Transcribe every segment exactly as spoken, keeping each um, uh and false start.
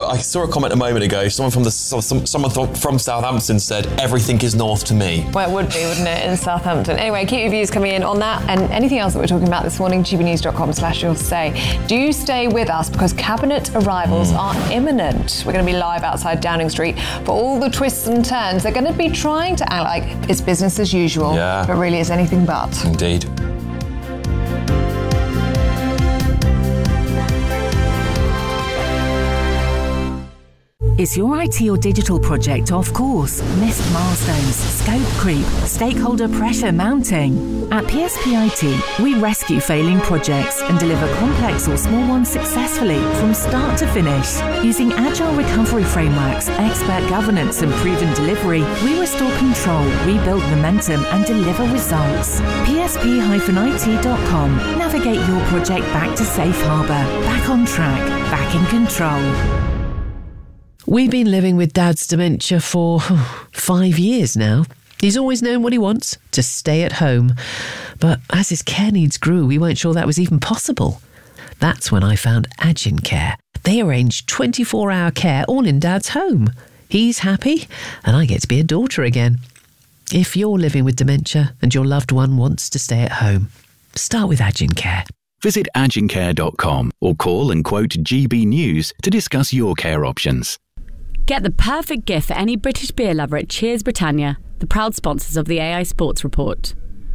I saw a comment a moment ago. Someone from the some, someone from Southampton said everything is north to me. Well, it would be, wouldn't it, in Southampton? Anyway, keep your views coming in on that and anything else that we're talking about this morning. g b news dot com slash your say. Do stay with us because cabinet arrivals mm. are imminent. We're going to be live outside Downing Street for all the twists and turns. They're going to be trying to act like it's business as usual, yeah. but really it's anything but. Indeed. Is your I T or digital project off course? Missed milestones, scope creep, stakeholder pressure mounting? At P S P I T, we rescue failing projects and deliver complex or small ones successfully from start to finish. Using agile recovery frameworks, expert governance and proven delivery, we restore control, rebuild momentum and deliver results. P S P I T dot com. Navigate your project back to safe harbour, back on track, back in control. We've been living with Dad's dementia for five years now. He's always known what he wants, to stay at home. But as his care needs grew, we weren't sure that was even possible. That's when I found Agin Care. They arrange twenty-four hour care all in Dad's home. He's happy, and I get to be a daughter again. If you're living with dementia and your loved one wants to stay at home, start with Agin Care. Visit agin care dot com or call and quote G B News to discuss your care options. Get the perfect gift for any British beer lover at Cheers Britannia, the proud sponsors of the A I Sports Report.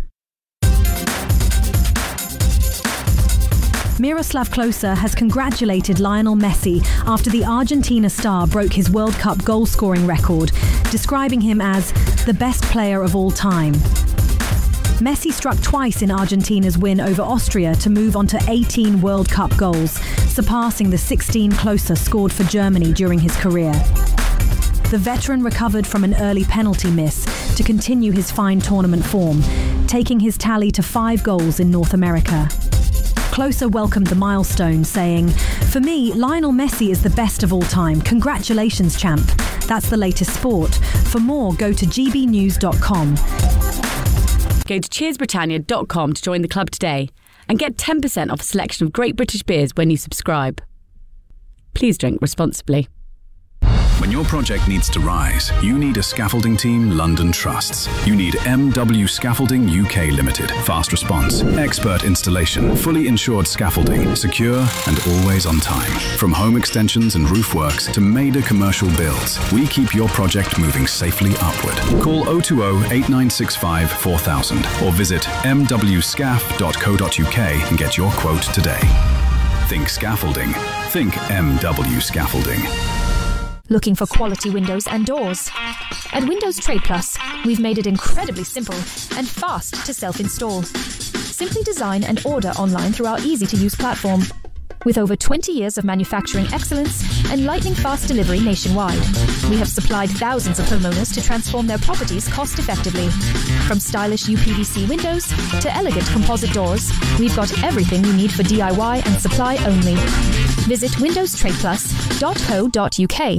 Miroslav Klose has congratulated Lionel Messi after the Argentina star broke his World Cup goal-scoring record, describing him as the best player of all time. Messi struck twice in Argentina's win over Austria to move on to eighteen World Cup goals, surpassing the sixteen Klose scored for Germany during his career. The veteran recovered from an early penalty miss to continue his fine tournament form, taking his tally to five goals in North America. Klose welcomed the milestone, saying, "For me, Lionel Messi is the best of all time. Congratulations, champ. That's the latest sport. For more, go to g b news dot com. Go to cheers britannia dot com to join the club today and get ten percent off a selection of great British beers when you subscribe. Please drink responsibly. When your project needs to rise, you need a scaffolding team London trusts. You need M W Scaffolding U K Limited. Fast response, expert installation, fully insured scaffolding, secure and always on time. From home extensions and roof works to major commercial builds, we keep your project moving safely upward. Call oh two oh, eight nine six five, four thousand or visit m w scaff dot co dot u k and get your quote today. Think scaffolding. Think M W Scaffolding. Looking for quality windows and doors? At Windows Trade Plus, we've made it incredibly simple and fast to self-install. Simply design and order online through our easy-to-use platform. With over twenty years of manufacturing excellence and lightning-fast delivery nationwide, we have supplied thousands of homeowners to transform their properties cost-effectively. From stylish U P V C windows to elegant composite doors, we've got everything you need for D I Y and supply only. Visit windows trade plus dot co dot u k.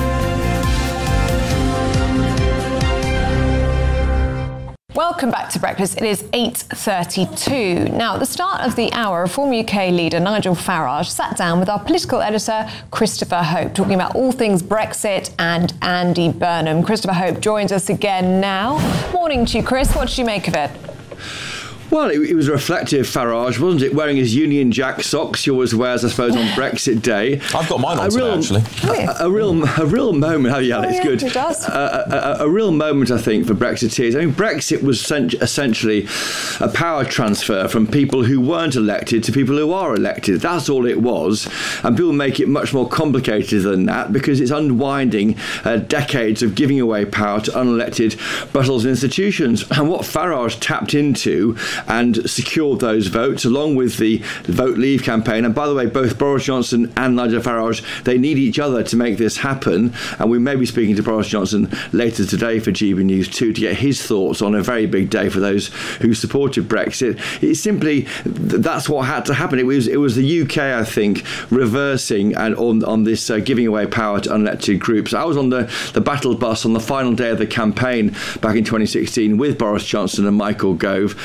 Welcome back to Breakfast. It is eight thirty-two. Now, at the start of the hour, Reform U K leader Nigel Farage sat down with our political editor, Christopher Hope, talking about all things Brexit and Andy Burnham. Christopher Hope joins us again now. Morning to you, Chris. What did you make of it? Well, it, it was a reflective Farage, wasn't it? Wearing his Union Jack socks he always wears, I suppose, on Brexit Day. I've got mine on a today, real, actually. A, a real a real moment. Oh, yeah, oh, it's yeah, good. It does. Uh, a, a, a real moment, I think, for Brexiteers. I mean, Brexit was essentially a power transfer from people who weren't elected to people who are elected. That's all it was. And people make it much more complicated than that because it's unwinding uh, decades of giving away power to unelected Brussels institutions. And what Farage tapped into and secured those votes along with the Vote Leave campaign. And by the way, both Boris Johnson and Nigel Farage, they need each other to make this happen. And we may be speaking to Boris Johnson later today for G B News too to get his thoughts on a very big day for those who supported Brexit. It's simply, that's what had to happen. It was it was the U K, I think, reversing and on, on this uh, giving away power to unelected groups. I was on the, the battle bus on the final day of the campaign back in twenty sixteen with Boris Johnson and Michael Gove. I think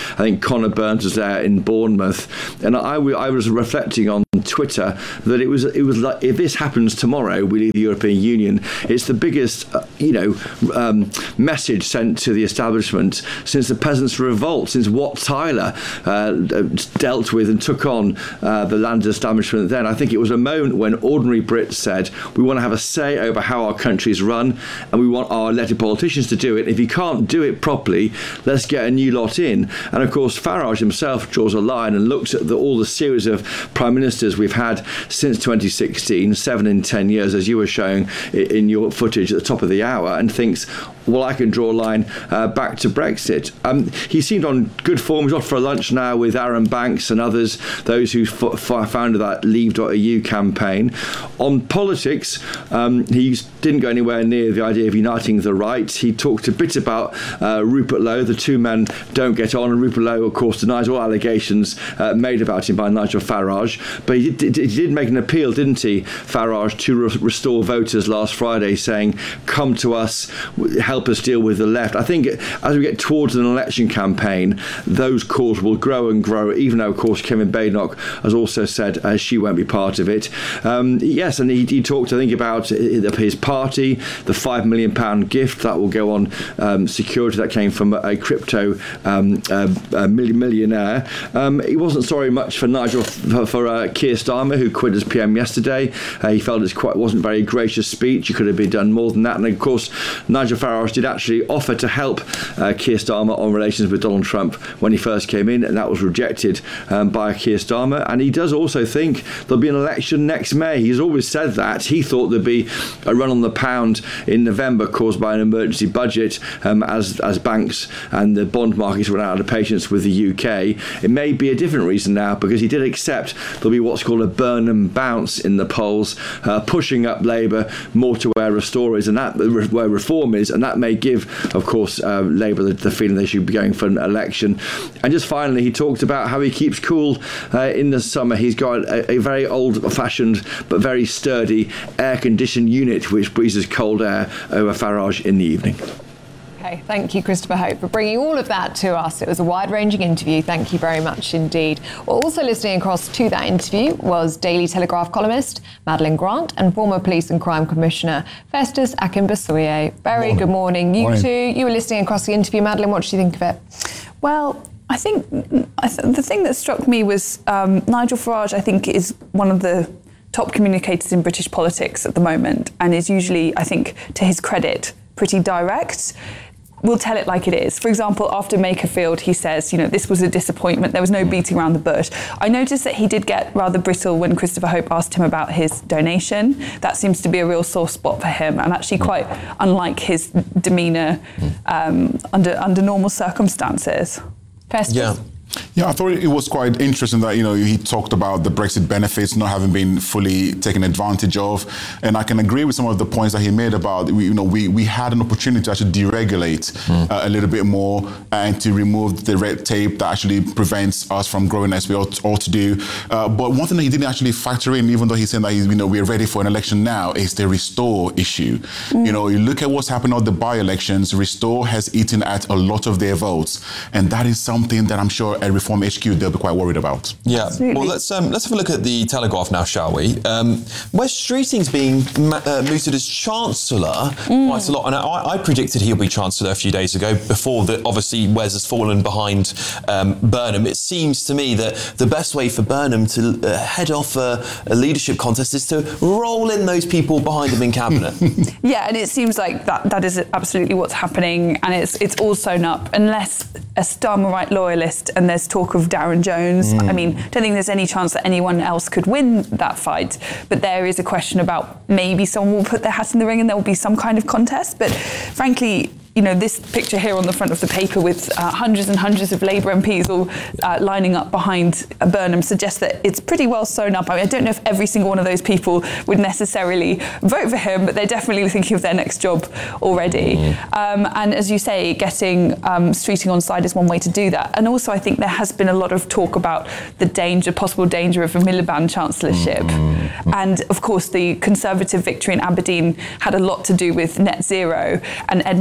Conor Burns was there in Bournemouth, and I, I was reflecting on Twitter that it was it was like, if this happens tomorrow, we leave the European Union, it's the biggest uh, you know um, message sent to the establishment since the Peasants' Revolt, since Wat Tyler uh, dealt with and took on uh, the land establishment. Then I think it was a moment when ordinary Brits said, we want to have a say over how our country's run, and we want our elected politicians to do it. If you can't do it properly, let's get a new lot in. And of course Farage himself draws a line and looks at the, all the series of prime ministers we've had since twenty sixteen, seven in ten years, as you were showing in your footage at the top of the hour, and thinks, well, I can draw a line uh, back to Brexit. Um, he seemed on good form. He's off for a lunch now with Aaron Banks and others, those who f- f- founded that leave dot e u campaign. On politics, um, he didn't go anywhere near the idea of uniting the right. He talked a bit about uh, Rupert Lowe. The two men don't get on, and Rupert Lowe, of course, denies all allegations uh, made about him by Nigel Farage. But he did, he did make an appeal, didn't he, Farage, to re- restore voters last Friday, saying, come to us, help us deal with the left. I think as we get towards an election campaign, those calls will grow and grow, even though, of course, Kevin Badenoch has also said uh, she won't be part of it. Um, yes, and he, he talked, I think, about his party, the five million pound gift that will go on um, security that came from a crypto um, uh, a millionaire. Um, he wasn't sorry much for Nigel, for, for uh, Keir Starmer, who quit as P M yesterday. Uh, he felt it quite wasn't a very gracious speech. He could have been done more than that. And of course, Nigel Farage did actually offer to help uh, Keir Starmer on relations with Donald Trump when he first came in, and that was rejected um, by Keir Starmer. And he does also think there'll be an election next May. He's always said that. He thought there'd be a run on the pound in November caused by an emergency budget um, as as banks and the bond markets run out of patience with the U K. It may be a different reason now, because he did accept there'll be what's called a Burnham bounce in the polls, uh, pushing up Labour more to where Restore is and that where Reform is, and that may give, of course, uh, Labour the, the feeling they should be going for an election. And just finally, he talked about how he keeps cool uh, in the summer. He's got a, a very old-fashioned but very sturdy air-conditioned unit which breezes cold air over Farage in the evening. Okay, thank you, Christopher Hope, for bringing all of that to us. It was a wide-ranging interview. Thank you very much indeed. Well, also listening across to that interview was Daily Telegraph columnist Madeline Grant and former Police and Crime Commissioner Festus Akinbasuye. Very good morning. You morning. two, you were listening across the interview. Madeline, what did you think of it? Well, I think I th- the thing that struck me was um, Nigel Farage, I think, is one of the top communicators in British politics at the moment, and is usually, I think, to his credit, pretty direct. We'll tell it like it is. For example, after Makerfield, he says, you know, this was a disappointment. There was no beating around the bush. I noticed that he did get rather brittle when Christopher Hope asked him about his donation. That seems to be a real sore spot for him, and actually quite unlike his demeanour um, under under normal circumstances. Festus? Yeah. Yeah, I thought it was quite interesting that, you know, he talked about the Brexit benefits not having been fully taken advantage of. And I can agree with some of the points that he made about, you know, we, we had an opportunity to actually deregulate mm. uh, a little bit more and to remove the red tape that actually prevents us from growing as we ought, ought to do. Uh, but one thing that he didn't actually factor in, even though he's saying that, he's, you know, we're ready for an election now, is the Restore issue. Mm. You know, you look at what's happened on the by-elections, Restore has eaten at a lot of their votes. And that is something that I'm sure at Reform H Q they'll be quite worried about. Yeah. Absolutely. Well, let's um, let's have a look at the Telegraph now, shall we? Um, Wes Streeting's being ma- uh, mooted as Chancellor mm. quite a lot, and I, I predicted he'll be Chancellor a few days ago. Before that, obviously, Wes has fallen behind um, Burnham. It seems to me that the best way for Burnham to uh, head off a, a leadership contest is to roll in those people behind him in cabinet. Yeah, and it seems like that that is absolutely what's happening, and it's it's all sewn up. Unless a Starmerite loyalist, and there's talk of Darren Jones. Mm. I mean, I don't think there's any chance that anyone else could win that fight, but there is a question about maybe someone will put their hat in the ring and there will be some kind of contest. But frankly, you know, this picture here on the front of the paper with uh, hundreds and hundreds of Labour M Ps all uh, lining up behind uh, Burnham suggests that it's pretty well sewn up. I mean, I don't know if every single one of those people would necessarily vote for him, but they're definitely thinking of their next job already. Mm. Um, and as you say, getting um, Streeting on side is one way to do that. And also, I think there has been a lot of talk about the danger, possible danger of a Miliband chancellorship. Mm. And of course, the Conservative victory in Aberdeen had a lot to do with net zero, and Ed Miliband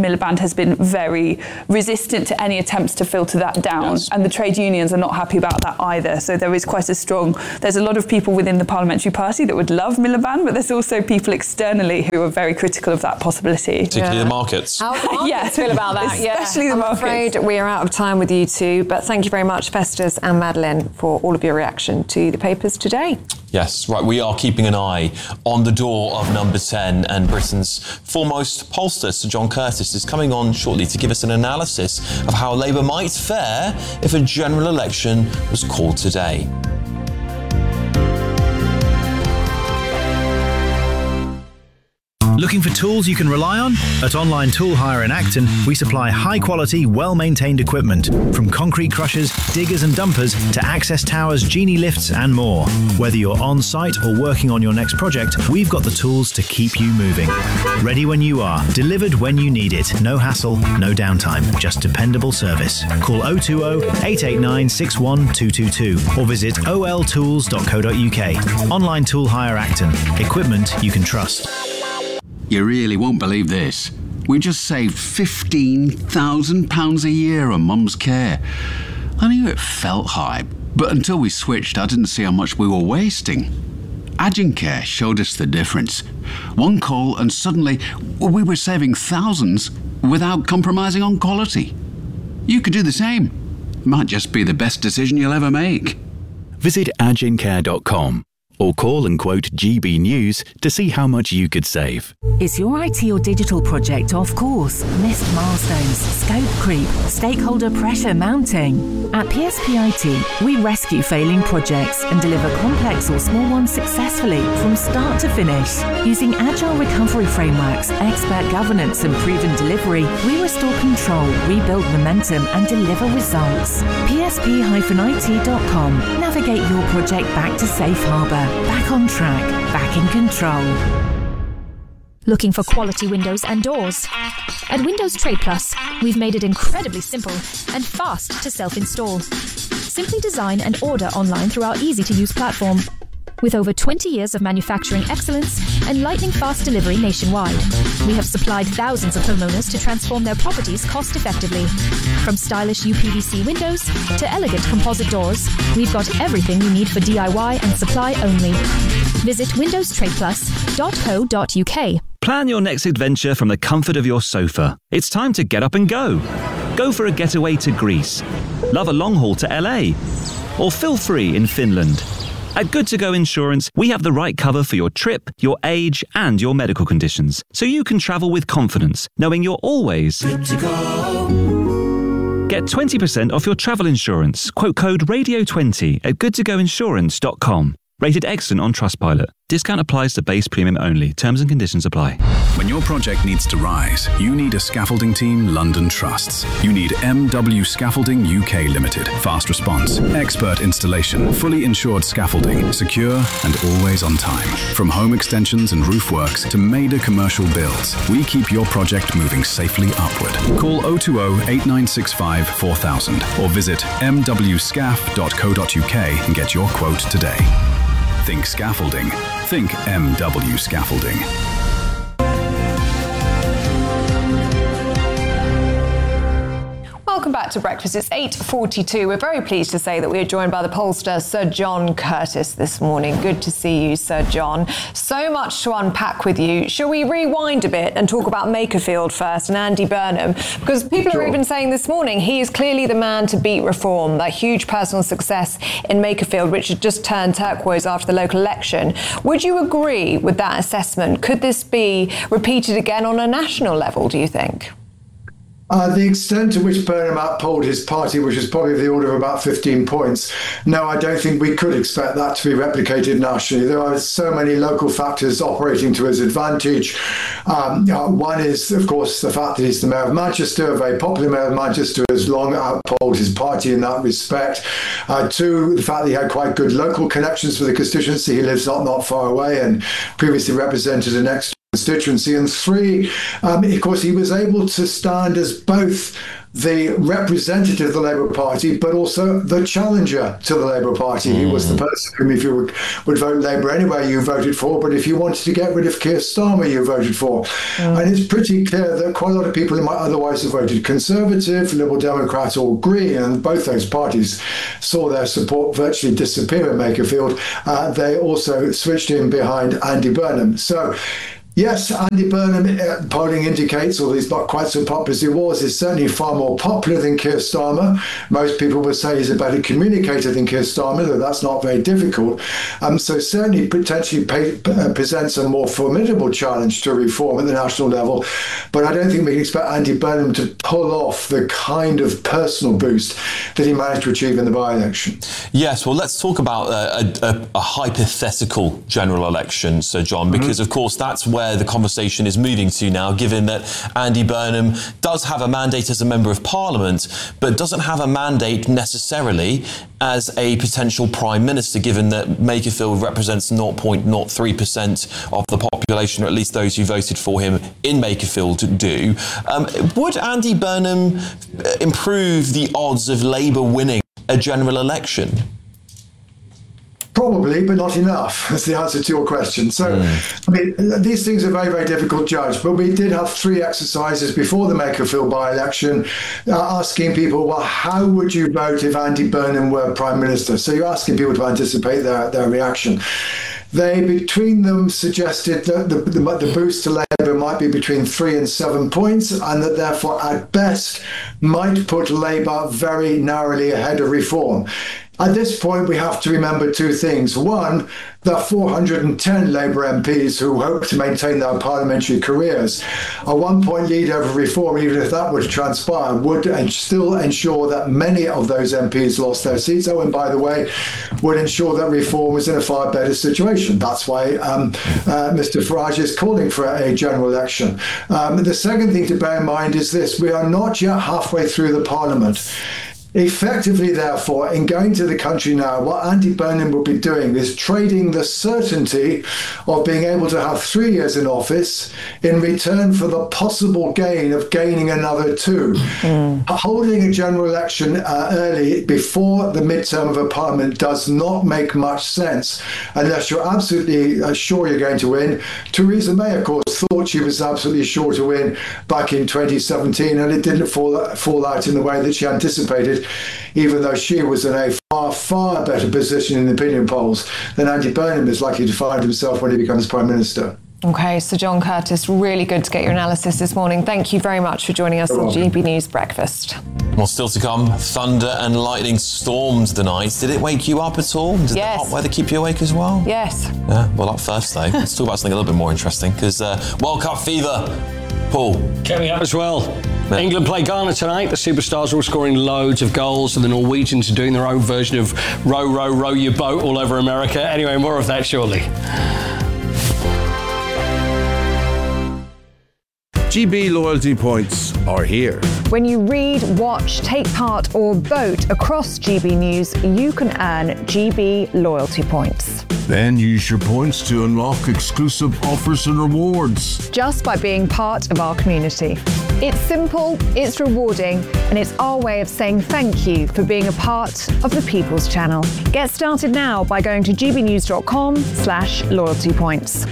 has been very resistant to any attempts to filter that down. Yes. And the trade unions are not happy about that either. So there is quite a strong, there's a lot of people within the Parliamentary Party that would love Miliband, but there's also people externally who are very critical of that possibility. Particularly yeah. the markets. How the markets yeah. feel about that? Especially yeah. the I'm markets. afraid we are out of time with you two, but thank you very much, Festus and Madeleine, for all of your reaction to the papers today. Yes, right. We are keeping an eye on the door of number ten, and Britain's foremost pollster, Sir John Curtice, is coming on shortly to give us an analysis of how Labour might fare if a general election was called today. Looking for tools you can rely on? At Online Tool Hire in Acton, we supply high-quality, well-maintained equipment, from concrete crushers, diggers and dumpers to access towers, genie lifts and more. Whether you're on-site or working on your next project, we've got the tools to keep you moving. Ready when you are, delivered when you need it. No hassle, no downtime, just dependable service. Call oh two oh, eight eight nine, six one two two two or visit o l tools dot co dot u k. Online Tool Hire Acton. Equipment you can trust. You really won't believe this. We just saved fifteen thousand pounds a year on Mum's care. I knew it felt high, but until we switched, I didn't see how much we were wasting. Agencare showed us the difference. One call and suddenly we were saving thousands without compromising on quality. You could do the same. Might just be the best decision you'll ever make. Visit agencare dot com. or call and quote G B News to see how much you could save. Is your I T or digital project off course? Missed milestones, scope creep, stakeholder pressure mounting? At P S P I T, we rescue failing projects and deliver complex or small ones successfully from start to finish. Using agile recovery frameworks, expert governance and proven delivery, we restore control, rebuild momentum and deliver results. P S P I T dot com. Navigate your project back to safe harbour. Back on track, back in control. Looking for quality windows and doors? At Windows Trade Plus, we've made it incredibly simple and fast to self-install. Simply design and order online through our easy-to-use platform. With over twenty years of manufacturing excellence and lightning-fast delivery nationwide, we have supplied thousands of homeowners to transform their properties cost-effectively. From stylish U P V C windows to elegant composite doors, we've got everything you need for D I Y and supply only. Visit windows trade plus dot co dot u k. Plan your next adventure from the comfort of your sofa. It's time to get up and go. Go for a getaway to Greece. Love a long haul to L A. Or feel free in Finland. At Good To Go Insurance, we have the right cover for your trip, your age, and your medical conditions, so you can travel with confidence, knowing you're always good to go. Get twenty percent off your travel insurance. Quote code radio twenty at good to go insurance dot com. Rated excellent on Trustpilot. Discount applies to base premium only. Terms and conditions apply. When your project needs to rise, you need a scaffolding team London trusts. You need M W Scaffolding U K Limited. Fast response, expert installation, fully insured scaffolding, secure and always on time. From home extensions and roof works to major commercial builds, we keep your project moving safely upward. Call oh two oh, eight nine six five, four thousand or visit m w scaf dot co dot u k and get your quote today. Think scaffolding. Think M W Scaffolding. Welcome back to Breakfast. It's eight forty-two. We're very pleased to say that we are joined by the pollster, Sir John Curtice, this morning. Good to see you, Sir John. So much to unpack with you. Shall we rewind a bit and talk about Makerfield first and Andy Burnham? Because people sure. are even saying this morning he is clearly the man to beat reform. That huge personal success in Makerfield, which had just turned turquoise after the local election. Would you agree with that assessment? Could this be repeated again on a national level, do you think? Uh, the extent to which Burnham outpolled his party, which is probably of the order of about fifteen points, no, I don't think we could expect that to be replicated nationally. There are so many local factors operating to his advantage. Um, uh, one is, of course, the fact that he's the mayor of Manchester, a very popular mayor of Manchester, has long outpolled his party in that respect. Uh, two, the fact that he had quite good local connections with the constituency. He lives not, not far away and previously represented an ex constituency. And three, um, of course, he was able to stand as both the representative of the Labour Party, but also the challenger to the Labour Party. Mm. He was the person whom, if you would, would vote Labour anyway, you voted for, but if you wanted to get rid of Keir Starmer, you voted for. Mm. And it's pretty clear that quite a lot of people who might otherwise have voted Conservative, Liberal Democrat or Green, and both those parties saw their support virtually disappear in Makerfield. Uh, they also switched in behind Andy Burnham. So, yes, Andy Burnham, uh, polling indicates, although he's not quite so popular as he was, is certainly far more popular than Keir Starmer. Most people would say he's a better communicator than Keir Starmer, though that's not very difficult. Um, so certainly potentially pay, uh, presents a more formidable challenge to reform at the national level. But I don't think we can expect Andy Burnham to pull off the kind of personal boost that he managed to achieve in the by-election. Yes, well, let's talk about a, a, a hypothetical general election, Sir John, because mm-hmm. of course that's where the conversation is moving to now, given that Andy Burnham does have a mandate as a Member of Parliament, but doesn't have a mandate necessarily as a potential Prime Minister, given that Makerfield represents zero point zero three percent of the population, or at least those who voted for him in Makerfield do. Um, would Andy Burnham improve the odds of Labour winning a general election? Probably, but not enough. That's the answer to your question. So, mm. I mean, these things are very, very difficult to judge. But we did have three exercises before the Makerfield by-election uh, asking people, well, how would you vote if Andy Burnham were Prime Minister? So you're asking people to anticipate their, their reaction. They, between them, suggested that the, the, the boost to Labour might be between three and seven points, and that therefore, at best, might put Labour very narrowly ahead of Reform. At this point, we have to remember two things. One, there are four hundred ten Labour M Ps who hope to maintain their parliamentary careers. A one-point lead over Reform, even if that were to transpire, would still ensure that many of those M Ps lost their seats. Oh, and by the way, would ensure that Reform was in a far better situation. That's why um, uh, Mister Farage is calling for a general election. Um, the second thing to bear in mind is this. We are not yet halfway through the Parliament. Effectively, therefore, in going to the country now, what Andy Burnham will be doing is trading the certainty of being able to have three years in office in return for the possible gain of gaining another two. Mm. Holding a general election uh, early before the midterm of a parliament does not make much sense unless you're absolutely uh, sure you're going to win. Theresa May, of course, thought she was absolutely sure to win back in twenty seventeen, and it didn't fall, fall out in the way that she anticipated, even though she was in a far, far better position in the opinion polls than Andy Burnham is likely to find himself when he becomes Prime Minister. OK, so John Curtis, really good to get your analysis this morning. Thank you very much for joining us on G B News Breakfast. Well, still to come, thunder and lightning storms tonight. Did it wake you up at all? Did yes. the hot weather keep you awake as well? Yes. Yeah, well, up first, though. Let's talk about something a little bit more interesting, because uh, World Cup fever. Paul. Coming up as well. Yeah. England play Ghana tonight. The superstars are all scoring loads of goals, and the Norwegians are doing their own version of row, row, row your boat all over America. Anyway, more of that shortly. G B loyalty points are here. When you read, watch, take part or vote across G B News, you can earn G B loyalty points. Then use your points to unlock exclusive offers and rewards. Just by being part of our community. It's simple, it's rewarding, and it's our way of saying thank you for being a part of the People's Channel. Get started now by going to gbnews.com slash loyalty points.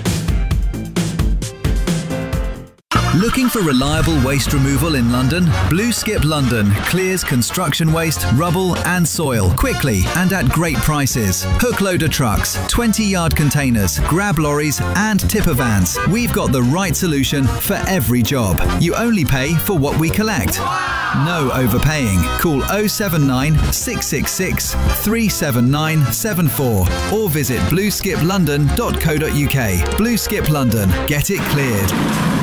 Looking for reliable waste removal in London? Blue Skip London clears construction waste, rubble and soil quickly and at great prices. Hook loader trucks, twenty yard containers, grab lorries and tipper vans. We've got the right solution for every job. You only pay for what we collect. No overpaying. Call oh seven nine, six six six, three seven nine seven four or visit blue skip london dot co dot uk. Blue Skip London. Get it cleared.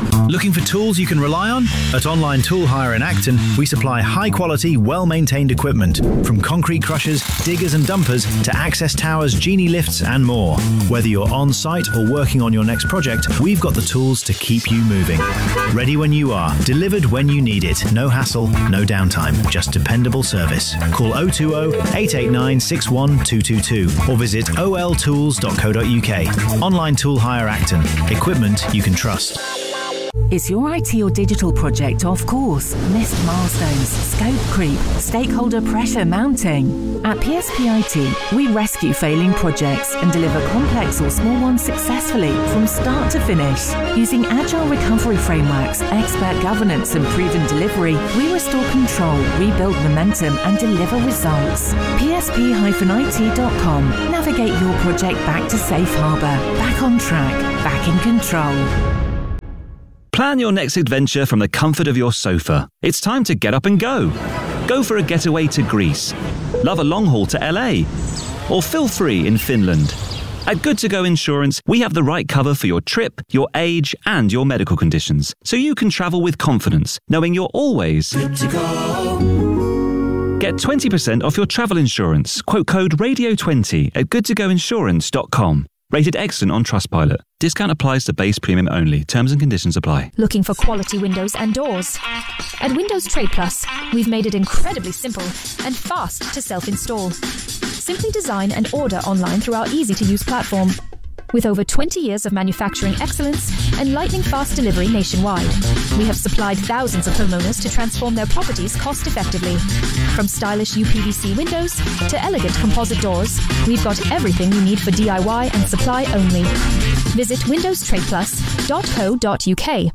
Looking for tools you can rely on? At Online Tool Hire in Acton, we supply high-quality, well-maintained equipment, from concrete crushers, diggers and dumpers to access towers, genie lifts and more. Whether you're on-site or working on your next project, we've got the tools to keep you moving. Ready when you are, delivered when you need it. No hassle, no downtime, just dependable service. Call oh two oh, eight eight nine, six one two two two or visit o l tools dot co dot u k. Online Tool Hire Acton. Equipment you can trust. Is your I T or digital project off course? Missed milestones, scope creep, stakeholder pressure mounting? At P S P I T, we rescue failing projects and deliver complex or small ones successfully from start to finish. Using agile recovery frameworks, expert governance and proven delivery, we restore control, rebuild momentum and deliver results. P S P I T dot com. Navigate your project back to safe harbour, back on track, back in control. Plan your next adventure from the comfort of your sofa. It's time to get up and go. Go for a getaway to Greece. Love a long haul to L A. Or feel free in Finland. At Good To Go Insurance, we have the right cover for your trip, your age, and your medical conditions, so you can travel with confidence, knowing you're always good to go. Get twenty percent off your travel insurance. Quote code radio twenty at good to go insurance dot com. Rated excellent on Trustpilot. Discount applies to base premium only. Terms and conditions apply. Looking for quality windows and doors? At Windows Trade Plus, we've made it incredibly simple and fast to self-install. Simply design and order online through our easy-to-use platform. With over twenty years of manufacturing excellence and lightning-fast delivery nationwide, we have supplied thousands of homeowners to transform their properties cost-effectively. From stylish U P V C windows to elegant composite doors, we've got everything you need for D I Y and supply only. Visit windows trade plus dot co dot u k.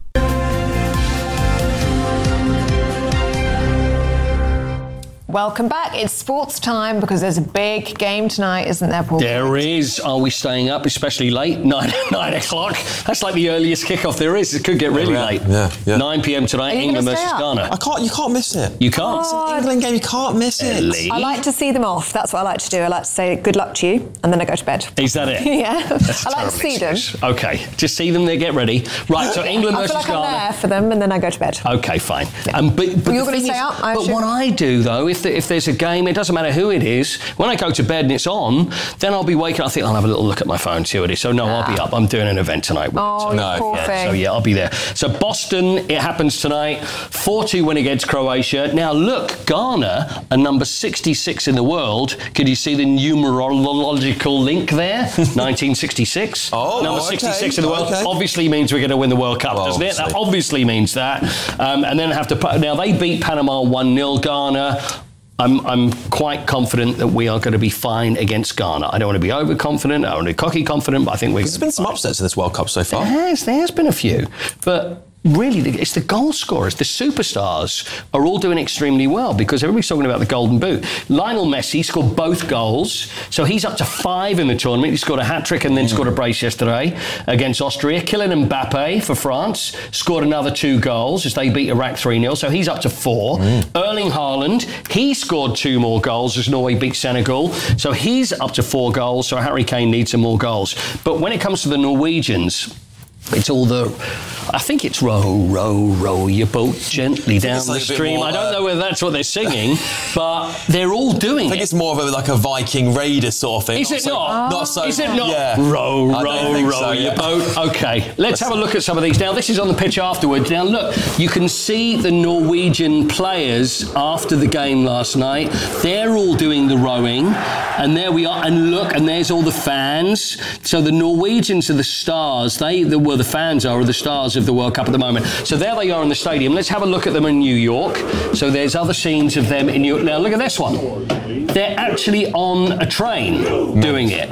Welcome back. It's sports time because there's a big game tonight, isn't there, Paul? There is. Are we staying up, especially late? Nine, nine o'clock. That's like the earliest kickoff there is. It could get really yeah, late. Yeah, yeah. nine p.m. tonight, England versus Ghana. I can't. You can't miss it. You can't. It's an England game. You can't miss it. Ellie. I like to see them off. That's what I like to do. I like to say good luck to you, and then I go to bed. Is that it? Yeah. That's I like to see excuse. them. Okay. Just see them. They get ready. Right. So England I versus feel like Ghana. I'm there for them, and then I go to bed. Okay, fine. Yeah. Um, but, but well, you're the going to thing stay is, up. I But assume. what I do though, if the, if there's a game, it doesn't matter who it is. When I go to bed and it's on, then I'll be waking up. I think I'll have a little look at my phone, see what it is. So no, Ah. I'll be up. I'm doing an event tonight. With Oh, it. So, you no, poor yeah, thing. So yeah, I'll be there. So Boston, it happens tonight. four two win against Croatia. Now look, Ghana are number sixty-six in the world. Could you see the numerological link there? nineteen sixty-six. Oh, number okay, sixty-six in the world. okay. Obviously means we're going to win the World Cup, Well, doesn't it? That obviously. obviously means that. Um, and then have to put, now they beat Panama one nil. Ghana. I'm, I'm quite confident that we are going to be fine against Ghana. I don't want to be overconfident. I don't want to be cocky confident, but I think we're. There's been some upsets in this World Cup so far. There has, there has been a few, but. Really, it's the goal scorers, the superstars are all doing extremely well because everybody's talking about the golden boot. Lionel Messi scored both goals, so he's up to five in the tournament. He scored a hat-trick and then mm. scored a brace yesterday against Austria. Kylian Mbappe for France scored another two goals as they beat Iraq three nil, so he's up to four. Mm. Erling Haaland, he scored two more goals as Norway beat Senegal, so he's up to four goals, so Harry Kane needs some more goals. But when it comes to the Norwegians, it's all the, I think it's row, row, row your boat gently down the like stream. more, I don't uh, know whether that's what they're singing, but they're all doing I think it. it's more of a, like a Viking raider sort of thing. Is it so, not? Not so. Is it not? Yeah. Row, I row, don't think row so, your yeah. boat. Okay, let's have a look at some of these. Now, this is on the pitch afterwards. Now, look, you can see the Norwegian players after the game last night. They're all doing the rowing, and there we are. And look, and there's all the fans. So the Norwegians are the stars. They, the, well, the fans are, are the stars of the World Cup at the moment. So there they are in the stadium. Let's have a look at them in New York. So there's other scenes of them in New York. Now, look at this one. They're actually on a train doing it.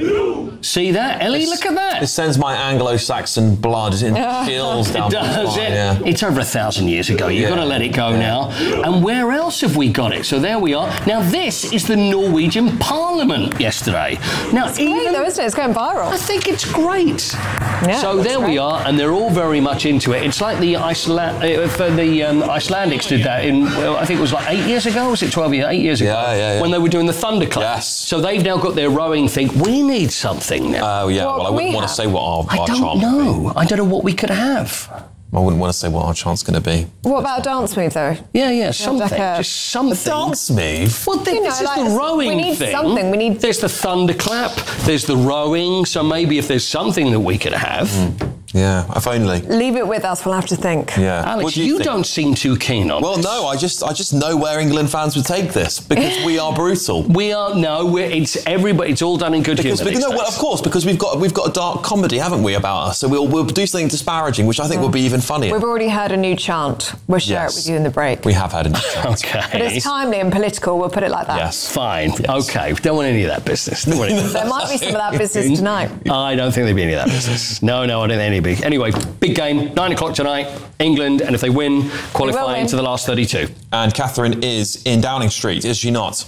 See that? Ellie, It's, look at that. It sends my Anglo-Saxon blood in chills down It does, my spine, it? yeah. It's over a thousand years ago. You've Yeah. got to let it go Yeah. now. And where else have we got it? So there we are. Now, this is the Norwegian Parliament yesterday. Now, It's great though, isn't it? It's going viral. I think it's great. Yeah, so that's there we great. are, and they're all very much into it. It's like the Iceland, uh, for the um, Icelandics did that in, well, I think it was like eight years ago. Was it twelve years? Eight years ago. Yeah, yeah, yeah. When they were doing the Thunderclap. Yes. So they've now got their rowing thing. We need something now. Oh, yeah. What Well, I we wouldn't want have? to say what our, I our don't charm would be. know. I don't know what we could have. I wouldn't want to say what our chant's going to be. What about a dance move, though? Yeah, yeah, Like something. a- Just something. A dance move? Well, th- You know, this is like, the rowing we need thing. something. We need. There's the thunderclap. There's the rowing. So maybe if there's something that we could have. Mm. Yeah, if only. Leave it with us. We'll have to think. Yeah. Alex, What do you, you think? don't seem too keen on Well, this. no, I just I just know where England fans would take this because we are brutal. We are no. We're, it's everybody. It's all done in good Because, humour. because these no, well, days. of course, because we've got we've got a dark comedy, haven't we, about us? So we'll we'll do something disparaging, which I think will be even funnier. We've already heard a new chant. We'll share Yes. it with you in the break. We have had a new chant. Okay. But it's timely and political. We'll put it like that. Yes. Fine. Okay. Don't want any of that business. Don't want any of that. There might be some of that business tonight. I don't think there'd be any of that business. No, no, I don't think any big. Anyway, big game, nine o'clock tonight, England, and if they win, qualify win. into the last thirty-two. And Catherine is in Downing Street, is she not?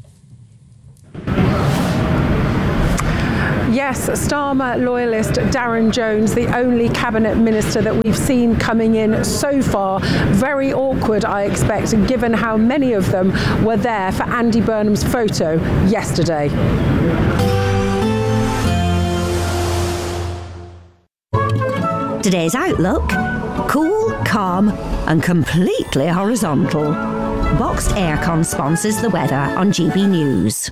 Yes, Starmer loyalist Darren Jones, the only cabinet minister that we've seen coming in so far. Very awkward, I expect, given how many of them were there for Andy Burnham's photo yesterday. Today's outlook: cool, calm and completely horizontal. Boxed Aircon sponsors the weather on G B News.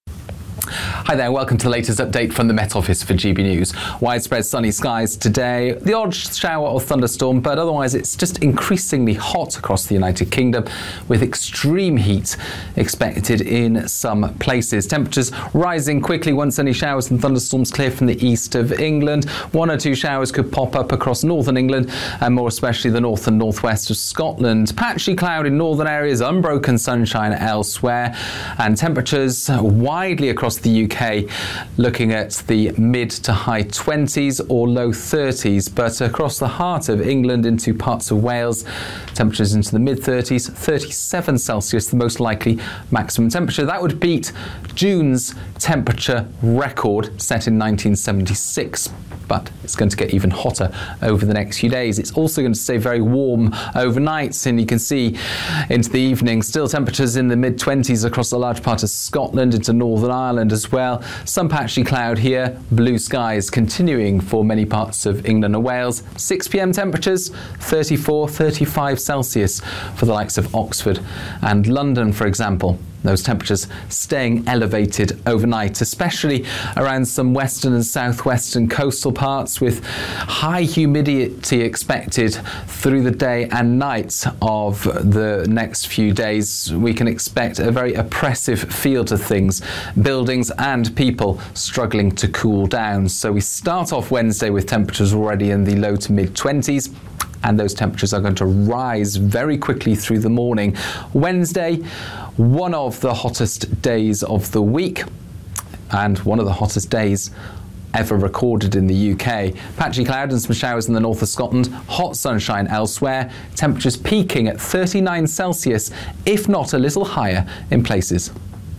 Hi there, welcome to the latest update from the Met Office for G B News. Widespread sunny skies today, the odd shower or thunderstorm, but otherwise it's just increasingly hot across the United Kingdom with extreme heat expected in some places. Temperatures rising quickly once any showers and thunderstorms clear from the east of England. One or two showers could pop up across northern England and more especially the north and northwest of Scotland. Patchy cloud in northern areas, unbroken sunshine elsewhere, and temperatures widely across the U K looking at the mid to high twenties or low thirties, but across the heart of England into parts of Wales, temperatures into the mid thirties, thirty-seven Celsius, the most likely maximum temperature. That would beat June's temperature record set in nineteen seventy-six. But it's going to get even hotter over the next few days. It's also going to stay very warm overnight, and you can see into the evening still temperatures in the mid twenties across a large part of Scotland, into Northern Ireland as well. Some patchy cloud here, blue skies continuing for many parts of England and Wales. six p m temperatures, thirty-four, thirty-five Celsius for the likes of Oxford and London, for example. Those temperatures staying elevated overnight, especially around some western and southwestern coastal parts, with high humidity expected through the day and night of the next few days. We can expect a very oppressive feel to things, buildings and people struggling to cool down. So we start off Wednesday with temperatures already in the low to mid twenties. And those temperatures are going to rise very quickly through the morning. Wednesday, one of the hottest days of the week and one of the hottest days ever recorded in the U K. Patchy cloud and some showers in the north of Scotland, hot sunshine elsewhere, temperatures peaking at thirty-nine Celsius, if not a little higher in places.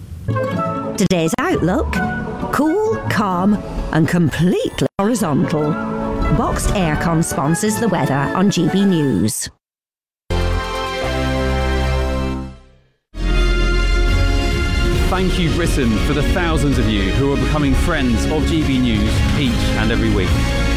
Today's outlook: cool, calm and completely horizontal. Boxed Aircon sponsors the weather on G B News. Thank you, Britain, for the thousands of you who are becoming friends of G B News each and every week.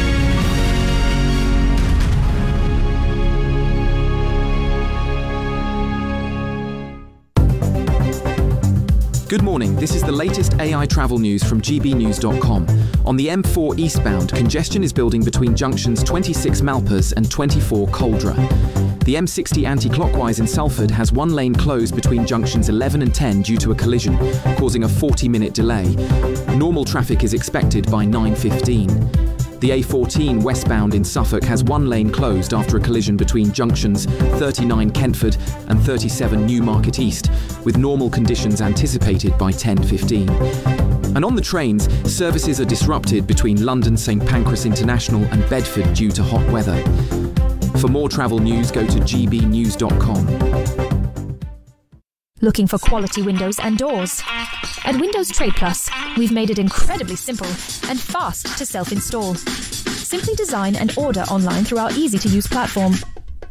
Good morning, this is the latest A I travel news from G B news dot com. On the M four eastbound, congestion is building between junctions twenty-six Malpas and twenty-four Coldra. The M sixty anti-clockwise in Salford has one lane closed between junctions eleven and ten due to a collision, causing a forty minute delay. Normal traffic is expected by nine fifteen. The A fourteen westbound in Suffolk has one lane closed after a collision between junctions thirty-nine Kentford and thirty-seven Newmarket East, with normal conditions anticipated by ten fifteen. And on the trains, services are disrupted between London St Pancras International and Bedford due to hot weather. For more travel news, go to G B news dot com. Looking for quality windows and doors? At Windows Trade Plus, we've made it incredibly simple and fast to self-install. Simply design and order online through our easy-to-use platform.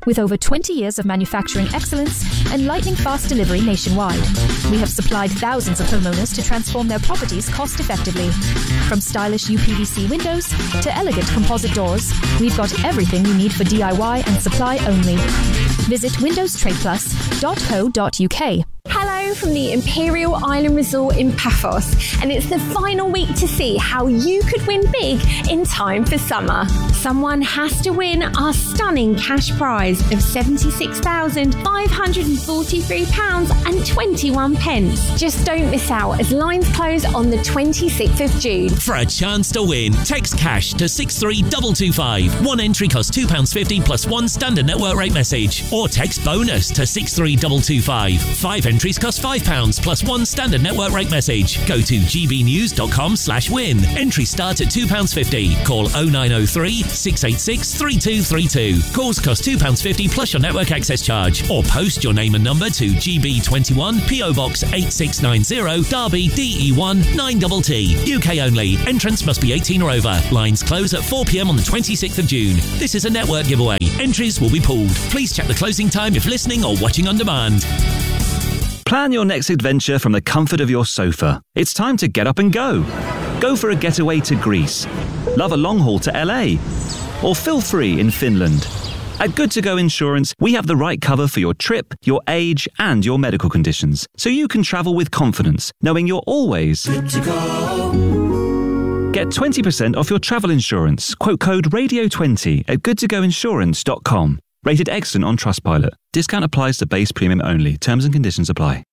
With over twenty years of manufacturing excellence and lightning fast delivery nationwide, we have supplied thousands of homeowners to transform their properties cost effectively. From stylish U P V C windows to elegant composite doors, we've got everything you need for D I Y and supply only. Visit windows trade plus dot co dot U K. Hello from the Imperial Island Resort in Paphos, and it's the final week to see how you could win big in time for summer. Someone has to win our stunning cash prize of seventy-six thousand five hundred forty-three pounds and twenty-one pence. Just don't miss out as lines close on the twenty-sixth of June. For a chance to win, text cash to six three two two five. One entry costs two pounds fifty plus one standard network rate message. Or text bonus to six three two two five. Five entries cost five pounds plus one standard network rate message. Go to gbnews.com slash win. Entries start at two pounds fifty. Call oh nine oh three, six eight six, three two three two. Calls cost two pounds fifty plus your network access charge. Or post your name and number to G B twenty-one, P O Box eight six nine zero, Derby, D E one nine T T. U K only. Entrance must be eighteen or over. Lines close at four p.m. on the twenty-sixth of June. This is a network giveaway. Entries will be pulled. Please check the closing time if listening or watching on demand. Plan your next adventure from the comfort of your sofa. It's time to get up and go. Go for a getaway to Greece. Love a long haul to L A. Or feel free in Finland. At Good To Go Insurance, we have the right cover for your trip, your age, and your medical conditions, so you can travel with confidence, knowing you're always good to go. Get twenty percent off your travel insurance. Quote code radio twenty at good to go insurance dot com. Rated excellent on Trustpilot. Discount applies to base premium only. Terms and conditions apply.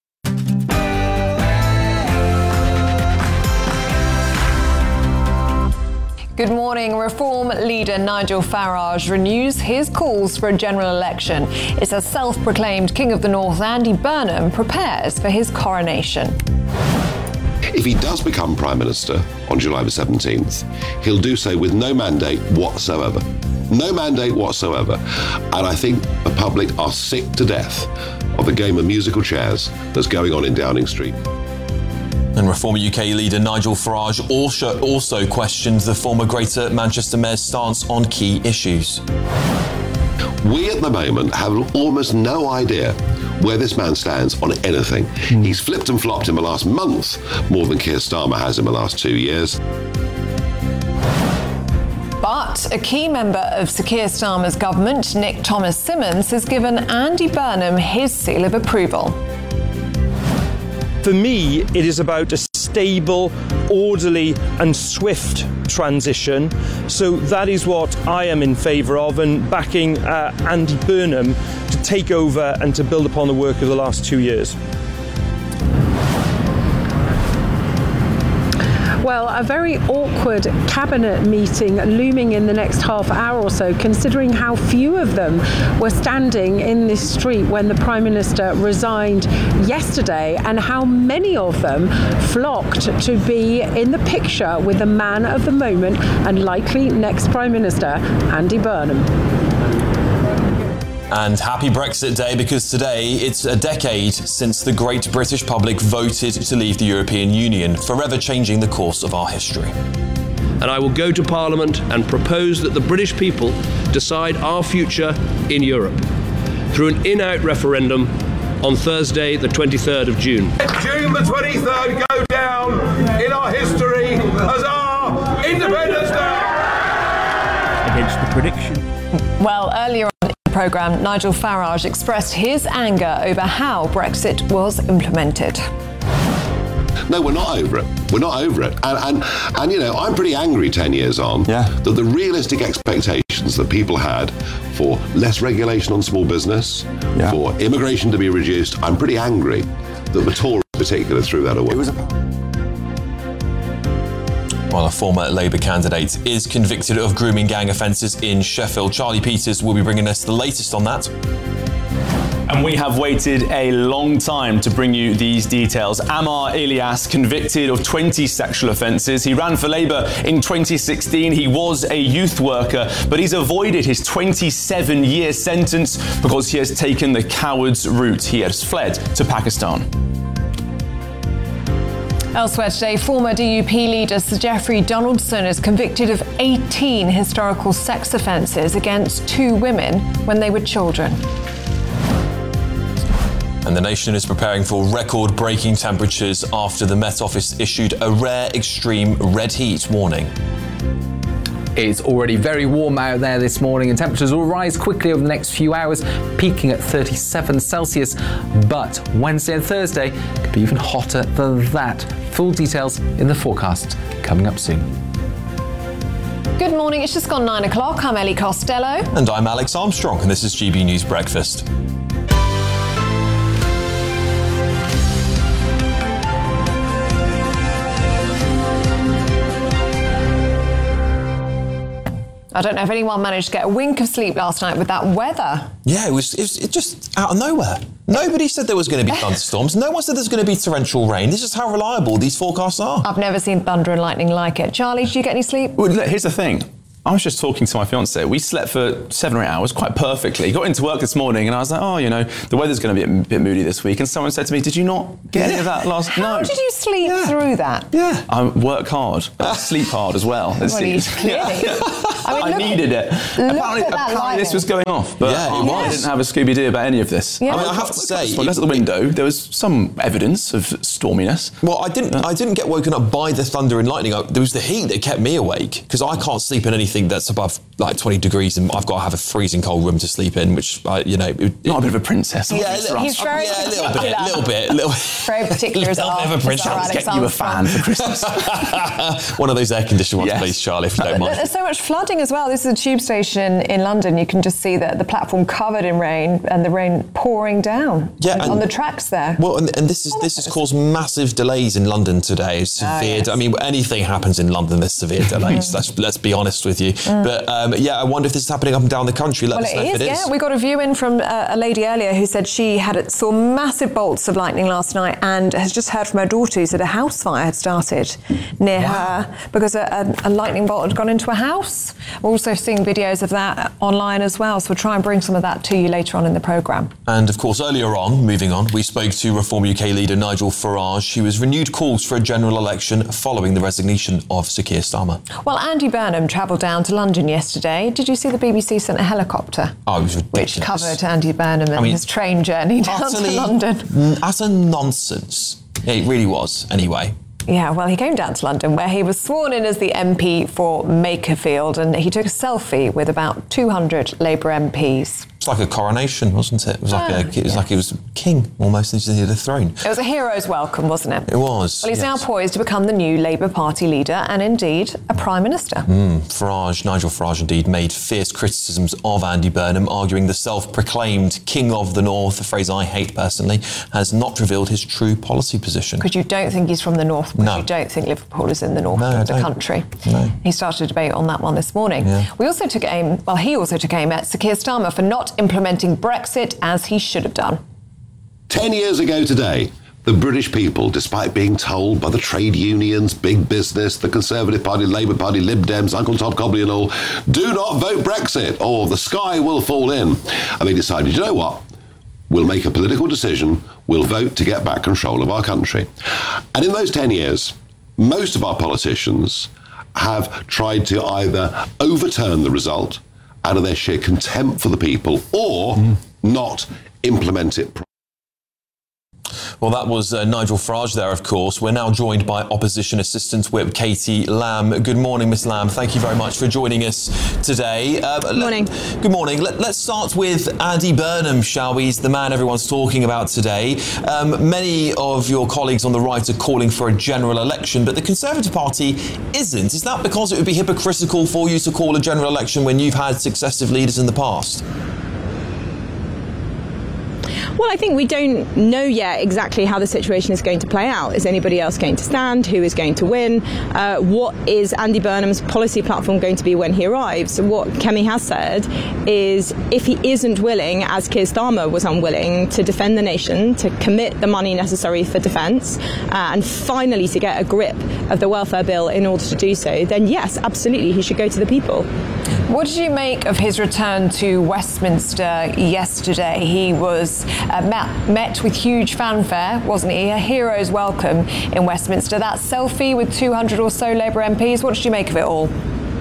Good morning. Reform leader Nigel Farage renews his calls for a general election. It's as self-proclaimed King of the North Andy Burnham prepares for his coronation. If he does become Prime Minister on July the seventeenth, he'll do so with no mandate whatsoever. No mandate whatsoever. And I think the public are sick to death of the game of musical chairs that's going on in Downing Street. And Reform U K leader Nigel Farage also, also questioned the former Greater Manchester Mayor's stance on key issues. We at the moment have almost no idea where this man stands on anything. Mm. He's flipped and flopped in the last month more than Keir Starmer has in the last two years. But a key member of Sir Keir Starmer's government, Nick Thomas-Symonds, has given Andy Burnham his seal of approval. For me, it is about a stable, orderly and swift transition. So that is what I am in favour of, and backing uh, Andy Burnham to take over and to build upon the work of the last two years. Well, a very awkward cabinet meeting looming in the next half hour or so, considering how few of them were standing in this street when the Prime Minister resigned yesterday, and how many of them flocked to be in the picture with the man of the moment and likely next Prime Minister, Andy Burnham. And happy Brexit Day, because today it's a decade since the great British public voted to leave the European Union, forever changing the course of our history. And I will go to Parliament and propose that the British people decide our future in Europe through an in-out referendum on Thursday, the twenty-third of June. June the twenty-third go down in our history as our Independence Day! Against the prediction. Well, earlier on in the programme, Nigel Farage expressed his anger over how Brexit was implemented. No, we're not over it. We're not over it. And, and, and you know, I'm pretty angry ten years on yeah. that the realistic expectations that people had for less regulation on small business, yeah. for immigration to be reduced, I'm pretty angry that the Tories in particular threw that away. It was a While a former Labour candidate is convicted of grooming gang offences in Sheffield. Charlie Peters will be bringing us the latest on that. And we have waited a long time to bring you these details. Ammar Ilyas, convicted of twenty sexual offences. He ran for Labour in twenty sixteen. He was a youth worker, but he's avoided his twenty-seven year sentence because he has taken the coward's route. He has fled to Pakistan. Elsewhere today, former D U P leader Sir Geoffrey Donaldson is convicted of eighteen historical sex offences against two women when they were children. And the nation is preparing for record-breaking temperatures after the Met Office issued a rare extreme red heat warning. It's already very warm out there this morning and temperatures will rise quickly over the next few hours, peaking at thirty-seven Celsius. But Wednesday and Thursday could be even hotter than that. Full details in the forecast coming up soon. Good morning, it's just gone nine o'clock. I'm Ellie Costello. And I'm Alex Armstrong, and this is G B News Breakfast. I don't know if anyone managed to get a wink of sleep last night with that weather. Yeah, it was, it was it just out of nowhere. Nobody said there was going to be thunderstorms. No one said there's going to be torrential rain. This is how reliable these forecasts are. I've never seen thunder and lightning like it. Charlie, did you get any sleep? Well, look, here's the thing. I was just talking to my fiancée. We slept for seven or eight hours quite perfectly. Got into work this morning and I was like, oh, you know, the weather's going to be a bit moody this week. And someone said to me, did you not get yeah. any of that last night? How no. did you sleep yeah. through that? Yeah. I work hard, but I sleep hard as well. Well, clearly. Yeah. I, mean, I needed it. Apparently, apparently this was going off, but yeah, it I was. didn't have a Scooby-Doo about any of this. Yeah. I mean, I have to say... I looked at the window, there was some evidence of storminess. Well, I didn't I didn't get woken up by the thunder and lightning. There was the heat that kept me awake, because I can't sleep in anything that's above like twenty degrees, and I've got to have a freezing cold room to sleep in, which, I, you know... It, Not a bit of a princess. Yeah, a little, He's very yeah, a little bit, a little bit. A little very particular as well. Bit of a princess. Let's get you a fan for Christmas. One of those air-conditioned ones, yes. please, Charlie, if you don't mind. There's so much flooding as well. This is a tube station in London. You can just see the, the platform covered in rain and the rain pouring down yeah, on the tracks there. Well, and, and this is this has caused massive delays in London today. Severe. Oh, yes. I mean, anything happens in London, there's severe delays. let's, let's be honest with you. Mm. But um, yeah, I wonder if this is happening up and down the country. Let well, us know it is, if it is. Yeah, we got a view in from uh, a lady earlier who said she had saw massive bolts of lightning last night and has just heard from her daughter who said a house fire had started near wow. her because a, a, a lightning bolt had gone into a house. We're also seeing videos of that online as well, so we'll try and bring some of that to you later on in the programme. And of course, earlier on, moving on, we spoke to Reform U K leader Nigel Farage, who has renewed calls for a general election following the resignation of Sir Keir Starmer. Well, Andy Burnham travelled down to London yesterday. Did you see the B B C sent a helicopter? Oh, it was ridiculous. Which covered Andy Burnham and I mean, his train journey down utterly, to London. Utter nonsense. It really was, anyway. Yeah, well, he came down to London where he was sworn in as the M P for Makerfield and he took a selfie with about two hundred Labour M Ps. It's like a coronation, wasn't it? It was like, oh, a, it was yeah. like he was king, almost, he had a throne. It was a hero's welcome, wasn't it? It was, Well, he's yes. now poised to become the new Labour Party leader and indeed a Prime Minister. Mm, Farage, Nigel Farage indeed, made fierce criticisms of Andy Burnham, arguing the self-proclaimed King of the North, a phrase I hate personally, has not revealed his true policy position. Because you don't think he's from the North, because no. you don't think Liverpool is in the north no, of I the don't. country. No. He started a debate on that one this morning. Yeah. We also took aim, well, he also took aim at Sir Keir Starmer for not implementing Brexit as he should have done. Ten years ago today, the British people, despite being told by the trade unions, big business, the Conservative Party, Labour Party, Lib Dems, Uncle Tom Cobley and all, do not vote Brexit or the sky will fall in. And they decided, you know what? We'll make a political decision, we'll vote to get back control of our country. And in those ten years, most of our politicians have tried to either overturn the result out of their sheer contempt for the people or mm. not implement it properly. Well, that was uh, Nigel Farage there, of course. We're now joined by Opposition Assistant Whip Katie Lamb. Good morning, Miss Lamb. Thank you very much for joining us today. Uh, good morning. Let, good morning. Let, let's start with Andy Burnham, shall we? He's the man everyone's talking about today. Um, many of your colleagues on the right are calling for a general election, but the Conservative Party isn't. Is that because it would be hypocritical for you to call a general election when you've had successive leaders in the past? Well, I think we don't know yet exactly how the situation is going to play out. Is anybody else going to stand? Who is going to win? Uh, what is Andy Burnham's policy platform going to be when he arrives? What Kemi has said is if he isn't willing, as Keir Starmer was unwilling, to defend the nation, to commit the money necessary for defence, uh, and finally to get a grip of the welfare bill in order to do so, then yes, absolutely, he should go to the people. What did you make of his return to Westminster yesterday? He was uh, met, met with huge fanfare, wasn't he? A hero's welcome in Westminster. That selfie with two hundred or so Labour M Ps, what did you make of it all?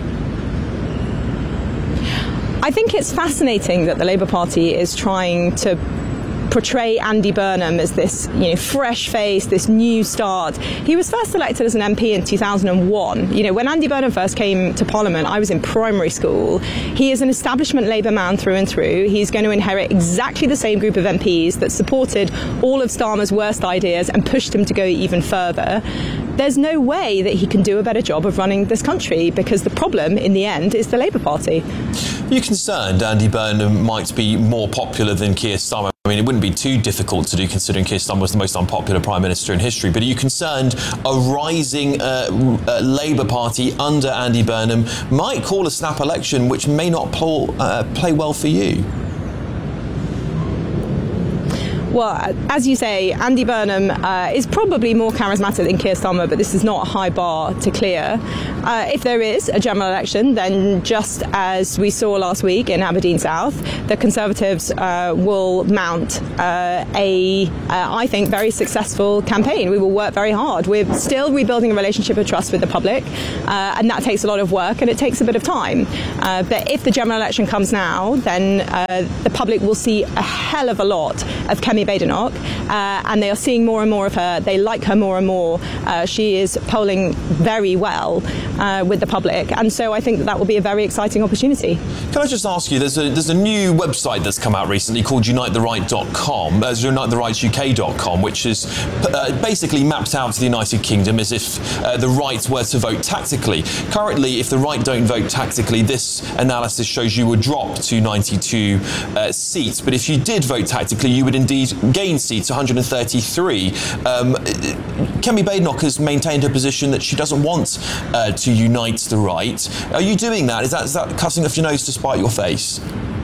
I think it's fascinating that the Labour Party is trying to portray Andy Burnham as this, you know, fresh face, this new start. He was first elected as an M P in two thousand one. You know, when Andy Burnham first came to Parliament, I was in primary school. He is an establishment Labour man through and through. He's going to inherit exactly the same group of M Ps that supported all of Starmer's worst ideas and pushed him to go even further. There's no way that he can do a better job of running this country, because the problem in the end is the Labour Party. Are you concerned Andy Burnham might be more popular than Keir Starmer? I mean, it wouldn't be too difficult to do, considering Keir Starmer was the most unpopular Prime Minister in history. But are you concerned a rising uh, uh, Labour Party under Andy Burnham might call a snap election, which may not pl- uh, play well for you? Well, as you say, Andy Burnham uh, is probably more charismatic than Keir Starmer, but this is not a high bar to clear. Uh, if there is a general election, then just as we saw last week in Aberdeen South, the Conservatives uh, will mount uh, a, uh, I think, very successful campaign. We will work very hard. We're still rebuilding a relationship of trust with the public, uh, and that takes a lot of work and it takes a bit of time. Uh, but if the general election comes now, then uh, the public will see a hell of a lot of Kemi Badenoch, uh, and they are seeing more and more of her. They like her more and more. Uh, she is polling very well uh, with the public, and so I think that that will be a very exciting opportunity. Can I just ask you, there's a there's a new website that's come out recently called unite the right dot com, uh, unite the right U K dot com, which is uh, basically mapped out to the United Kingdom as if uh, the right were to vote tactically. Currently, if the right don't vote tactically, this analysis shows you would drop to ninety-two uh, seats, but if you did vote tactically, you would indeed gain seats, one hundred thirty-three. Um, Kemi Badenoch has maintained her position that she doesn't want uh, to unite the right. Are you doing that? Is that, is that cutting off your nose to spite your face?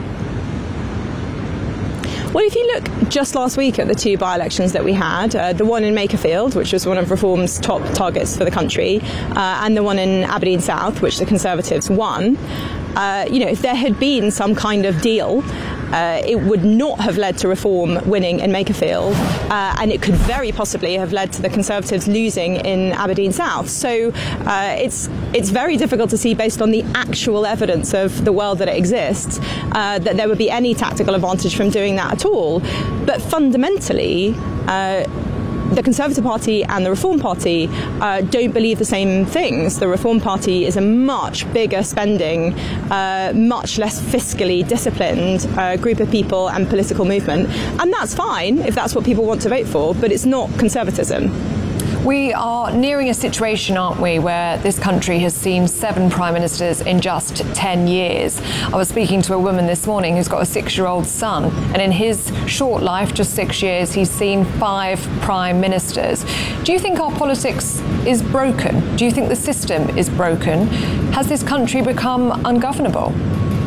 Well, if you look just last week at the two by-elections that we had, uh, the one in Makerfield, which was one of Reform's top targets for the country, uh, and the one in Aberdeen South, which the Conservatives won, uh, you know, if there had been some kind of deal, Uh, it would not have led to Reform winning in Makerfield, uh, and it could very possibly have led to the Conservatives losing in Aberdeen South. So uh, it's it's very difficult to see, based on the actual evidence of the world that it exists, uh, that there would be any tactical advantage from doing that at all. But fundamentally, uh, the Conservative Party and the Reform Party uh, don't believe the same things. The Reform Party is a much bigger spending, uh, much less fiscally disciplined uh, group of people and political movement. And that's fine if that's what people want to vote for, but it's not conservatism. We are nearing a situation, aren't we, where this country has seen seven prime ministers in just ten years. I was speaking to a woman this morning who's got a six-year-old son, and in his short life, just six years, he's seen five prime ministers. Do you think our politics is broken? Do you think the system is broken? Has this country become ungovernable?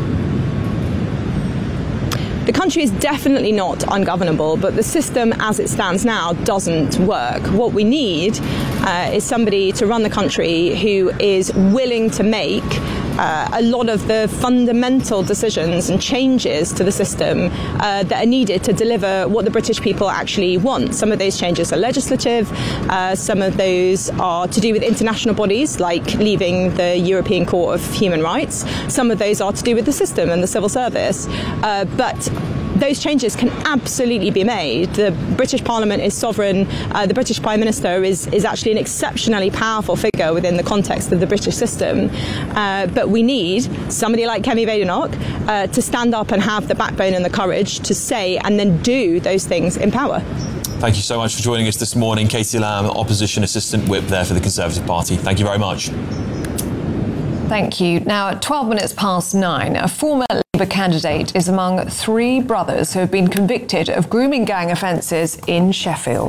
The country is definitely not ungovernable, but the system as it stands now doesn't work. What we need uh, is somebody to run the country who is willing to make uh, a lot of the fundamental decisions and changes to the system uh, that are needed to deliver what the British people actually want. Some of those changes are legislative, uh, some of those are to do with international bodies, like leaving the European Court of Human Rights. Some of those are to do with the system and the civil service. Uh, but those changes can absolutely be made. The British Parliament is sovereign. Uh, the British Prime Minister is, is actually an exceptionally powerful figure within the context of the British system. Uh, but we need somebody like Kemi Badenoch uh, to stand up and have the backbone and the courage to say and then do those things in power. Thank you so much for joining us this morning. Katie Lamb, Opposition Assistant Whip there for the Conservative Party. Thank you very much. Thank you. Now, at twelve minutes past nine, a former Labour candidate is among three brothers who have been convicted of grooming gang offences in Sheffield.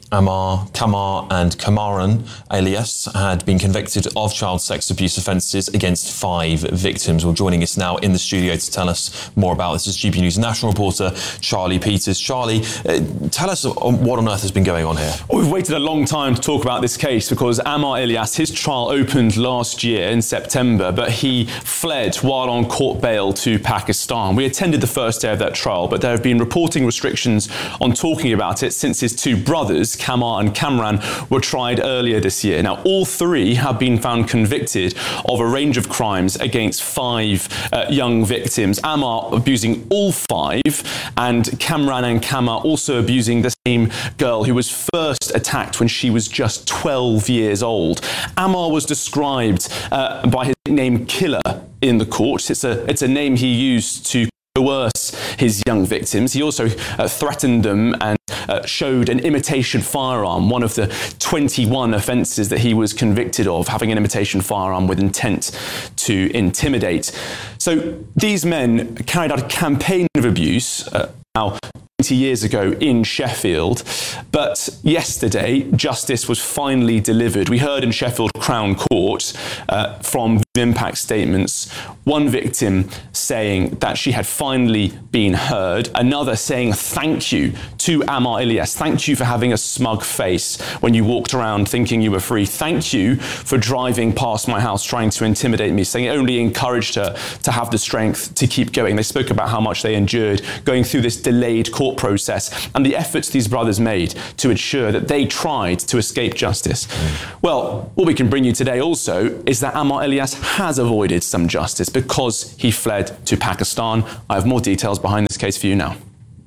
Ammar, Kamar and Kamaran alias had been convicted of child sex abuse offences against five victims. Well, joining us now in the studio to tell us more about this is G B News national reporter Charlie Peters. Charlie, uh, tell us what on earth has been going on here. Well, we've waited a long time to talk about this case because Ammar Ilyas, his trial opened last year in September, but he fled while on court bail to Pakistan. We attended the first day of that trial, but there have been reporting restrictions on talking about it since his two brothers, Kamar and Kamran, were tried earlier this year. Now, all three have been found convicted of a range of crimes against five uh, young victims. Ammar abusing all five, and Kamran and Kamar also abusing the same girl who was first attacked when she was just twelve years old. Ammar was described uh, by his nickname Killer in the court. It's a, it's a name he used to coerce his young victims. He also uh, threatened them and uh, showed an imitation firearm, one of the twenty-one offences that he was convicted of, having an imitation firearm with intent to intimidate. So these men carried out a campaign of abuse uh, now twenty years ago in Sheffield, but yesterday justice was finally delivered. We heard in Sheffield Crown Court uh, from impact statements, one victim saying that she had finally been heard, another saying thank you to Ammar Ilyas, thank you for having a smug face when you walked around thinking you were free, thank you for driving past my house trying to intimidate me, saying it only encouraged her to have the strength to keep going. They spoke about how much they endured going through this delayed court process and the efforts these brothers made to ensure that they tried to escape justice. Well, what we can bring you today also is that Ammar Ilyas has avoided some justice because he fled to Pakistan. I have more details behind this case for you now.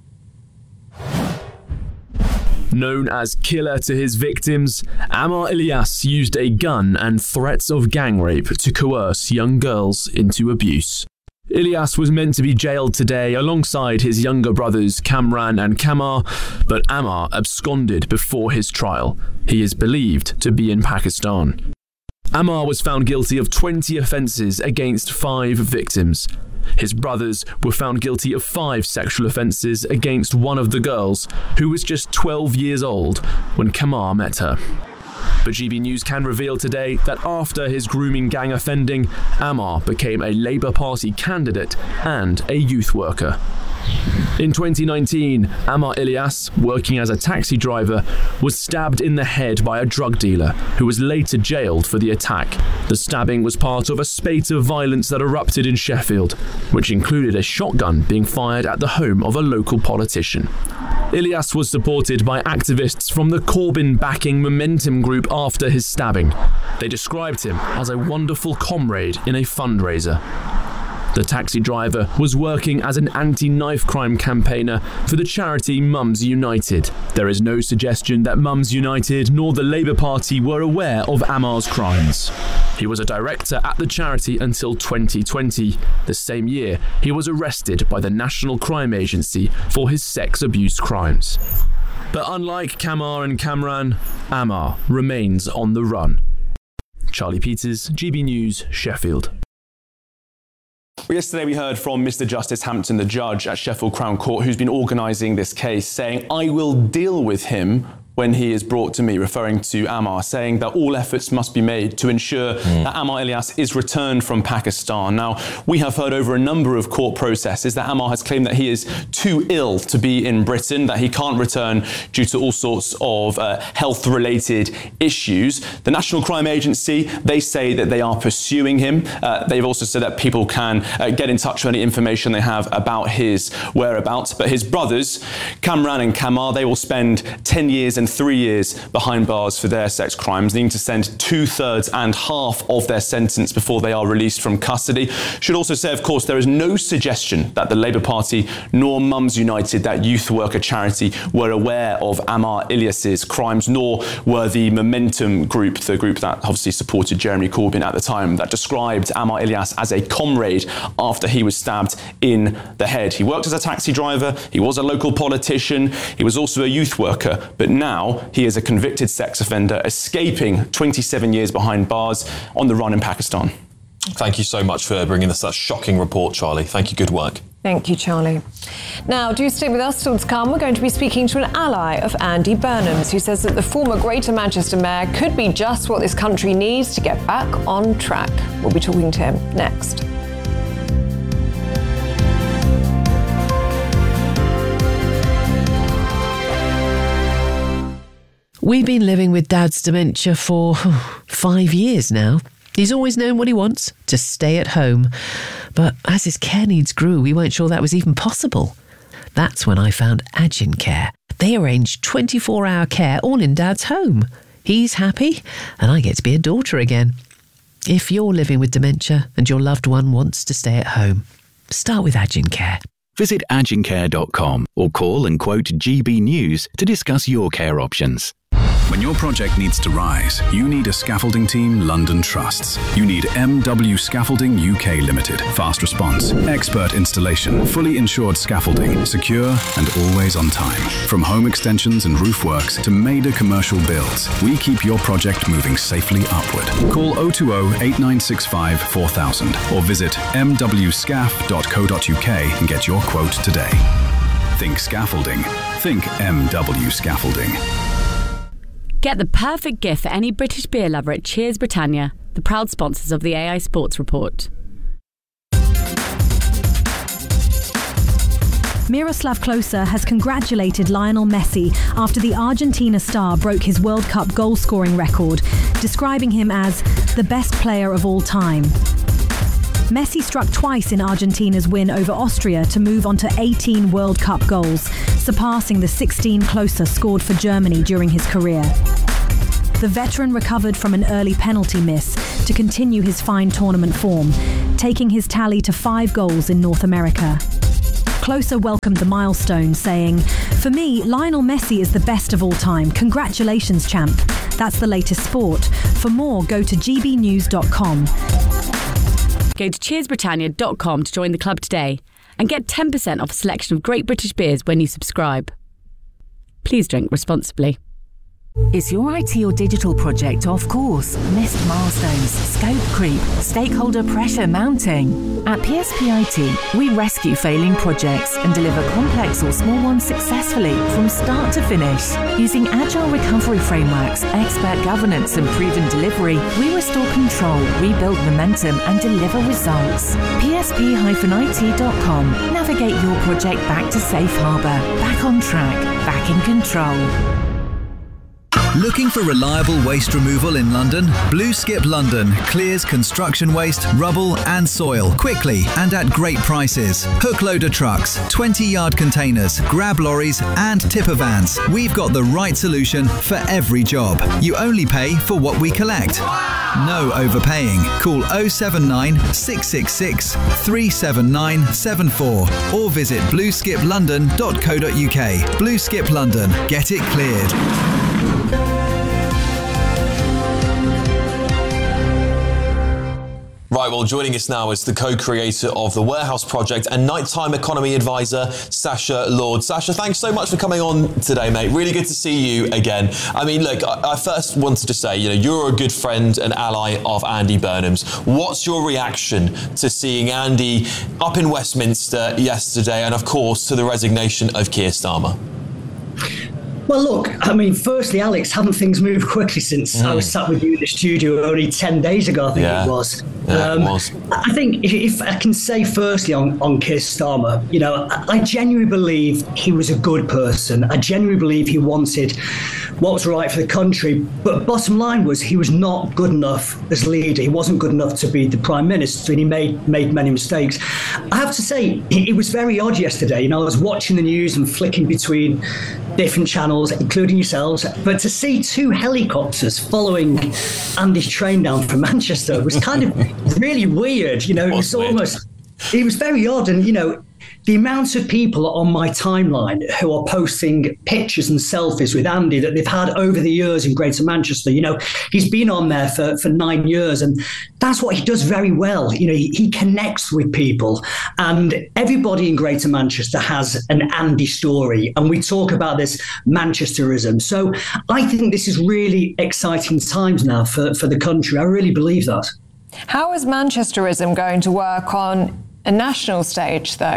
Known as Killer to his victims, Ammar Ilyas used a gun and threats of gang rape to coerce young girls into abuse. Ilyas was meant to be jailed today alongside his younger brothers Kamran and Kamar, but Ammar absconded before his trial. He is believed to be in Pakistan. Ammar was found guilty of twenty offences against five victims. His brothers were found guilty of five sexual offences against one of the girls, who was just twelve years old when Kamar met her. But G B News can reveal today that after his grooming gang offending, Ammar became a Labour Party candidate and a youth worker. In twenty nineteen, Ammar Ilyas, working as a taxi driver, was stabbed in the head by a drug dealer who was later jailed for the attack. The stabbing was part of a spate of violence that erupted in Sheffield, which included a shotgun being fired at the home of a local politician. Ilyas was supported by activists from the Corbyn-backing Momentum group after his stabbing. They described him as a wonderful comrade in a fundraiser. The taxi driver was working as an anti-knife crime campaigner for the charity Mums United. There is no suggestion that Mums United nor the Labour Party were aware of Ammar's crimes. He was a director at the charity until twenty twenty. The same year, he was arrested by the National Crime Agency for his sex abuse crimes. But unlike Kamar and Kamran, Ammar remains on the run. Charlie Peters, G B News, Sheffield. Well, yesterday we heard from Mister Justice Hampton, the judge at Sheffield Crown Court, who's been organising this case, saying, I will deal with him when he is brought to me, referring to Ammar, saying that all efforts must be made to ensure mm. that Ammar Ilyas is returned from Pakistan. Now, we have heard over a number of court processes that Ammar has claimed that he is too ill to be in Britain, that he can't return due to all sorts of uh, health-related issues. The National Crime Agency, they say that they are pursuing him. Uh, they've also said that people can uh, get in touch with any information they have about his whereabouts. But his brothers, Kamran and Kamar, they will spend ten years and three years behind bars for their sex crimes, needing to send two-thirds and half of their sentence before they are released from custody. Should also say, of course, there is no suggestion that the Labour Party nor Mums United, that youth worker charity, were aware of Ammar Ilyas's crimes, nor were the Momentum group, the group that obviously supported Jeremy Corbyn at the time, that described Ammar Ilyas as a comrade after he was stabbed in the head. He worked as a taxi driver, he was a local politician, he was also a youth worker, but now Now he is a convicted sex offender, escaping twenty-seven years behind bars, on the run in Pakistan. Thank you so much for bringing us that shocking report, Charlie. Thank you. Good work. Thank you, Charlie. Now, do stay with us. Still to come, we're going to be speaking to an ally of Andy Burnham's, who says that the former Greater Manchester Mayor could be just what this country needs to get back on track. We'll be talking to him next. We've been living with Dad's dementia for five years now. He's always known what he wants, to stay at home. But as his care needs grew, we weren't sure that was even possible. That's when I found Agin Care. They arrange twenty-four hour care all in Dad's home. He's happy, and I get to be a daughter again. If you're living with dementia and your loved one wants to stay at home, start with Agin Care. Visit agin care dot com or call and quote G B News to discuss your care options. When your project needs to rise, you need a scaffolding team London trusts. You need M W Scaffolding U K Limited. Fast response, expert installation, fully insured scaffolding, secure and always on time. From home extensions and roof works to major commercial builds, we keep your project moving safely upward. Call oh two oh, eight nine six five, four thousand or visit m w scaff dot co dot u k and get your quote today. Think scaffolding. Think M W Scaffolding. Get the perfect gift for any British beer lover at Cheers Britannia, the proud sponsors of the A I Sports Report. Miroslav Klose has congratulated Lionel Messi after the Argentina star broke his World Cup goal-scoring record, describing him as the best player of all time. Messi struck twice in Argentina's win over Austria to move on to eighteen World Cup goals, surpassing the sixteen Klose scored for Germany during his career. The veteran recovered from an early penalty miss to continue his fine tournament form, taking his tally to five goals in North America. Klose welcomed the milestone, saying, "For me, Lionel Messi is the best of all time. Congratulations, champ." That's the latest sport. For more, go to g b news dot com. Go to cheers britannia dot com to join the club today and get ten percent off a selection of great British beers when you subscribe. Please drink responsibly. Is your I T or digital project off course? Missed milestones, scope creep, stakeholder pressure mounting? At P S P I T, we rescue failing projects and deliver complex or small ones successfully from start to finish. Using agile recovery frameworks, expert governance and proven delivery, we restore control, rebuild momentum and deliver results. P S P I T dot com. Navigate your project back to safe harbour, back on track, back in control. Looking for reliable waste removal in London? Blue Skip London clears construction waste, rubble and soil quickly and at great prices. Hook loader trucks, twenty yard containers, grab lorries and tipper vans. We've got the right solution for every job. You only pay for what we collect. No overpaying. Call oh seven nine, six six six, three seven nine seven four or visit blue skip london dot co dot u k. Blue Skip London. Get it cleared. Right, well, joining us now is the co-creator of the Warehouse Project and nighttime economy advisor, Sacha Lord. Sacha, thanks so much for coming on today, mate. Really good to see you again. I mean, look, I, I first wanted to say, you know, you're a good friend and ally of Andy Burnham's. What's your reaction to seeing Andy up in Westminster yesterday and, of course, to the resignation of Keir Starmer? Well, look, I mean, firstly, Alex, haven't things moved quickly since mm. I was sat with you in the studio only ten days ago, I think yeah. it was. Yeah, um, it was. I think if, if I can say firstly on, on Keir Starmer, you know, I, I genuinely believe he was a good person. I genuinely believe he wanted what was right for the country. But bottom line was he was not good enough as leader. He wasn't good enough to be the Prime Minister and he made, made many mistakes. I have to say, it, it was very odd yesterday. You know, I was watching the news and flicking between different channels, including yourselves, but to see two helicopters following Andy's train down from Manchester was kind of really weird. You know, it was almost, it was very odd. And, you know, the amount of people on my timeline who are posting pictures and selfies with Andy that they've had over the years in Greater Manchester, you know, he's been on there for, for nine years and that's what he does very well. You know, he, he connects with people and everybody in Greater Manchester has an Andy story. And we talk about this Manchesterism. So I think this is really exciting times now for, for the country. I really believe that. How is Manchesterism going to work on a national stage, though?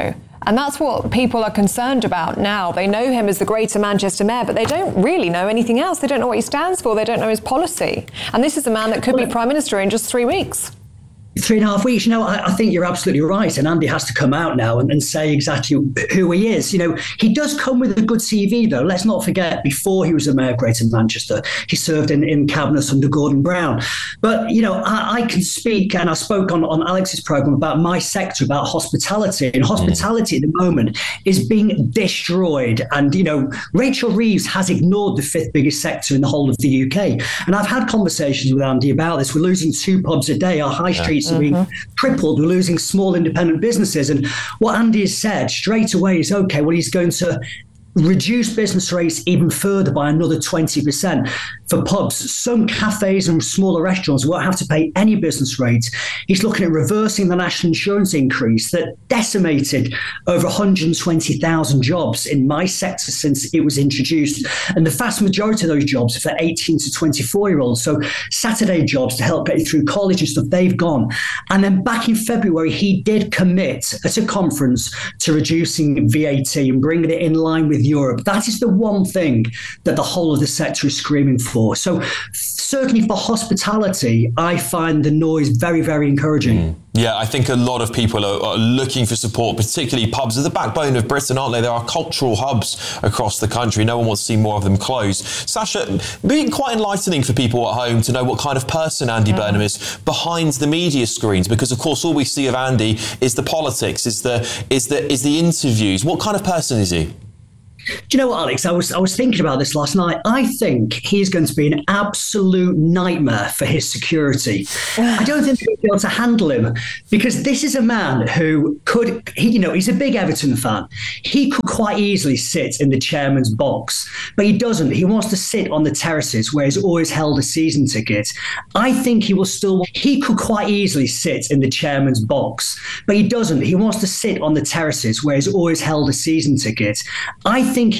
And that's what people are concerned about now. They know him as the Greater Manchester Mayor, but they don't really know anything else. They don't know what he stands for. They don't know his policy. And this is a man that could be Prime Minister in just three weeks. Three and a half weeks. You know, I, I think you're absolutely right. And Andy has to come out now and, and say exactly who he is. You know, he does come with a good C V, though. Let's not forget, before he was a mayor of Greater Manchester, he served in, in cabinet under Gordon Brown. But, you know, I, I can speak, and I spoke on, on Alex's programme about my sector, about hospitality. And hospitality mm. at the moment is being destroyed. And, you know, Rachel Reeves has ignored the fifth biggest sector in the whole of the U K. And I've had conversations with Andy about this. We're losing two pubs a day. Our high yeah. streets are being crippled. We're losing small independent businesses. And what Andy has said straight away is, okay, well, he's going to reduce business rates even further by another twenty percent for pubs. Some cafes and smaller restaurants won't have to pay any business rates. He's looking at reversing the national insurance increase that decimated over one hundred twenty thousand jobs in my sector since it was introduced. And the vast majority of those jobs are for eighteen to twenty-four year olds. So Saturday jobs to help get you through college and stuff, they've gone. And then back in February, he did commit at a conference to reducing V A T and bringing it in line with Europe. That is the one thing that the whole of the sector is screaming for. So certainly for hospitality, I find the noise very, very encouraging. Mm. Yeah, I think a lot of people are, are looking for support, particularly pubs. They're the backbone of Britain, aren't they? There are cultural hubs across the country. No one wants to see more of them close. Sasha, being quite enlightening for people at home to know what kind of person Andy mm. Burnham is behind the media screens, because of course all we see of Andy is the politics, is the is the is the interviews. What kind of person is he? Do you know what, Alex? I was I was thinking about this last night. I think he's going to be an absolute nightmare for his security. I don't think they'll be able to handle him, because this is a man who could, he, you know, he's a big Everton fan. He could quite easily sit in the chairman's box, but he doesn't. He wants to sit on the terraces where he's always held a season ticket. I think he will still, he could quite easily sit in the chairman's box, but he doesn't. He wants to sit on the terraces where he's always held a season ticket. I think